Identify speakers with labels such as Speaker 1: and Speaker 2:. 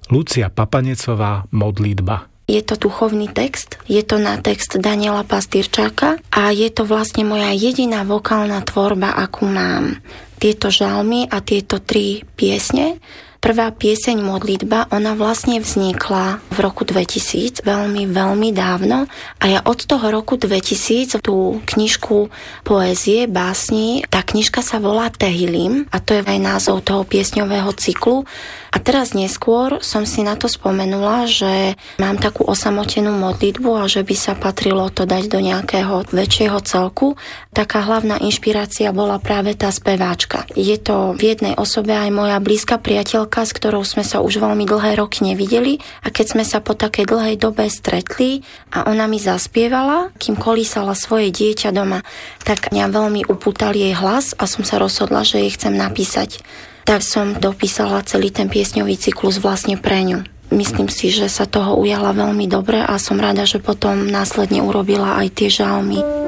Speaker 1: Lucia Papanecová, Modlitba.
Speaker 2: Je to duchovný text, je to na text Daniela Pastýrčáka a je to vlastne moja jediná vokálna tvorba, akú mám. Tieto žalmy a tieto 3 piesne. Prvá pieseň Modlitba, ona vlastne vznikla v roku 2000, veľmi, veľmi dávno. A ja od toho roku 2000 tú knižku poézie, básni, tá knižka sa volá Tehillim a to je aj názov toho piesňového cyklu. A teraz neskôr som si na to spomenula, že mám takú osamotenú modlitbu a že by sa patrilo to dať do nejakého väčšieho celku. Taká hlavná inšpirácia bola práve tá speváčka. Je to v jednej osobe aj moja blízka priateľka, s ktorou sme sa už veľmi dlhé roky nevideli a keď sme sa po takej dlhej dobe stretli a ona mi zaspievala, kým kolísala svoje dieťa doma, tak mňa veľmi upútal jej hlas a som sa rozhodla, že jej chcem napísať. Tak som dopísala celý ten piesňový cyklus vlastne pre ňu. Myslím si, že sa toho ujala veľmi dobre a som rada, že potom následne urobila aj tie žalmy.